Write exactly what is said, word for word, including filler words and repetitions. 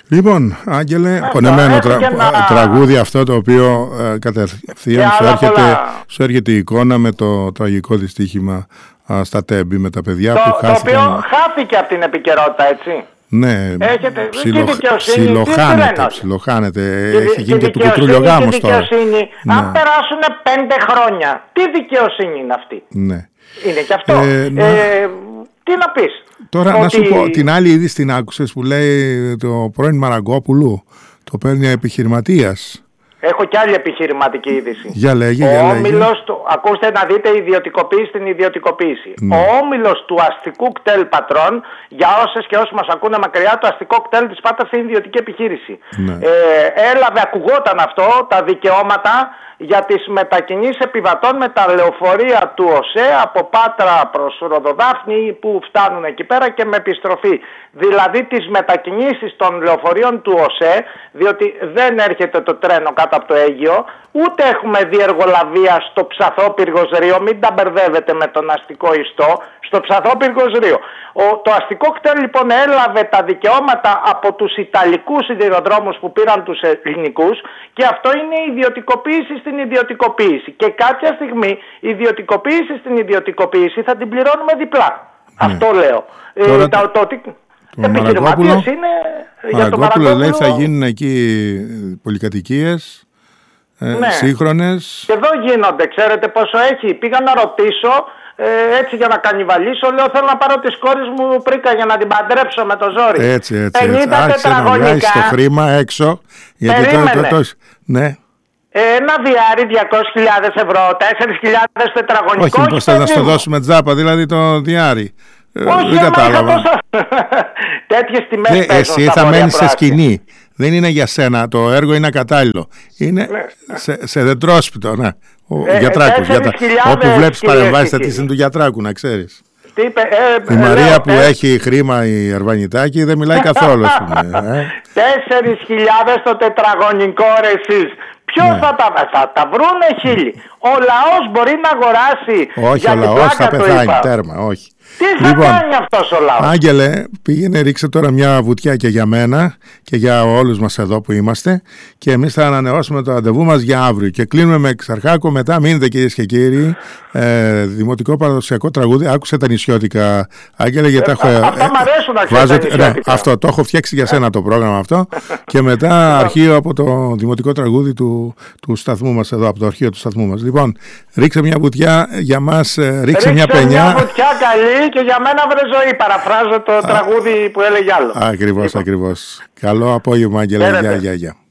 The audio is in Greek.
Λοιπόν, Άγγελε, πονεμένο τρα, να... τραγούδι αυτό το οποίο ε, κατευθείαν σου έρχεται, σου έρχεται η εικόνα με το τραγικό δυστύχημα α, στα Τέμπη με τα παιδιά το, που χάθηκαν. Το οποίο χάθηκε από την επικαιρότητα, έτσι. Ναι, έχετε, ψιλο, ψιλοχάνεται, ψιλοχάνεται. Έχει γίνει και του κουτρούλιο γάμος τώρα. Ναι. Αν περάσουν πέντε χρόνια, τι δικαιοσύνη είναι αυτή? Ναι. Είναι και αυτό. Ε, ε, να... Τι να πεις? Τώρα ότι... να σου πω, την άλλη είδη την άκουσες που λέει το πρώην Μαραγκόπουλου, το παίρνει επιχειρηματίας. Έχω κι άλλη επιχειρηματική είδηση. Για λέγε, ο για λέγε. Όμιλος του, ακούστε να δείτε ιδιωτικοποίηση στην ιδιωτικοποίηση. Ναι. Ο όμιλος του αστικού κτέλ Πατρών, για όσες και όσοι μας ακούνε μακριά, το αστικό κτέλ της Πάτρας είναι ιδιωτική επιχείρηση. Ναι. Ε, έλαβε, ακουγόταν αυτό, τα δικαιώματα για τις μετακινήσεις επιβατών με τα λεωφορεία του ΟΣΕ από Πάτρα προς Ροδοδάφνη που φτάνουν εκεί πέρα και με επιστροφή. Δηλαδή τις μετακινήσεις των λεωφορείων του ΟΣΕ, διότι δεν έρχεται το τρένο κάτω από το Αίγυο, ούτε έχουμε διεργολαβία στο Ψαθόπυργος Ρίο, μην τα μπερδεύετε με τον αστικό ιστό, στο Ψαθόπυργος Ρίο. Ο, το αστικό κτέλ λοιπόν έλαβε τα δικαιώματα από τους Ιταλικούς σιδηροδρόμους που πήραν τους ελληνικούς και αυτό είναι η ιδιωτικοποίηση στην ιδιωτικοποίηση. Και κάποια στιγμή η ιδιωτικοποίηση στην ιδιωτικοποίηση θα την πληρώνουμε διπλά. Ναι. Αυτό λέω. Τώρα, ε, το, το, το, το επιχειρηματίες είναι για το Μαραγκόπουλο λέει θα γίνουν εκεί πολυκατοικίες ε, ναι. σύγχρονες. Και εδώ γίνονται, ξέρετε πόσο έχει. Πήγα να ρωτήσω Ε, έτσι για να κανιβαλίσω, λέω θέλω να πάρω τις κόρες μου πρίκα για να την παντρέψω με το ζόρι. Έτσι, έτσι. έτσι. Άρχισε να βγάζεις το χρήμα έξω. Γιατί περίμενε. Το, το, το, ναι. Ένα διάρρη διακόσιες χιλιάδες ευρώ, τέσσερις χιλιάδες τετραγωνικό. Όχι, μήπως θες να στο δώσουμε τζάπα, δηλαδή το διάρρη. Όχι, δεν κατάλαβα. Τόσα... Τέτοιες τιμές ναι, εσύ θα μένεις σε σκηνή. Δεν είναι για σένα. Το έργο είναι ακατάλληλο. Είναι ναι. σε, σε δεντρόσπιτο, ναι. Ο ε, Γιατράκου. Γιατρα... Όπου βλέπεις παρεμβάσεις τέτοιες είναι του Γιατράκου, να ξέρεις. Τι είπε, ε, η Μαρία λέω, που ε... έχει χρήμα η Αρβανιτάκη δεν μιλάει καθόλου. Τέσσερις χιλιάδες το τετραγωνικό ρε εσείς. Ποιο ναι. θα τα θα τα βρούνε χίλιοι. Ο λαός μπορεί να αγοράσει. Όχι, για ο λαός θα πεθάνει τέρμα, όχι. Τι θα λοιπόν, κάνει αυτός ο λαός? Άγγελε, πήγαινε ρίξε τώρα μια βουτιά και για μένα και για όλους μας εδώ που είμαστε και εμείς θα ανανεώσουμε το ραντεβού μας για αύριο και κλείνουμε με Εξαρχάκο. Μετά μείνετε κυρίες και κύριοι, ε, δημοτικό παραδοσιακό τραγούδι. Άκουσε τα νησιώτικα, Άγγελε, γιατί ε, έχω, ε, αυτά μ' αρέσουν να ξέρω τα νησιώτικα. Ναι, αυτό το έχω φτιάξει για σένα το πρόγραμμα αυτό και μετά αρχείο από το δημοτικό τραγούδι του, του σταθμού μας εδώ, από το αρχείο του σταθμού μας. Λοιπόν, ρίξε μια βουτιά για μας, ρίξε, ρίξε μια πενιά. Μια βουτιά καλή και για μένα βρε ζωή. Παραφράζω το Α, τραγούδι που έλεγε άλλο. Ακριβώς, λοιπόν. ακριβώς. Καλό απόγευμα, Άγγελε. Γεια, γεια, γεια.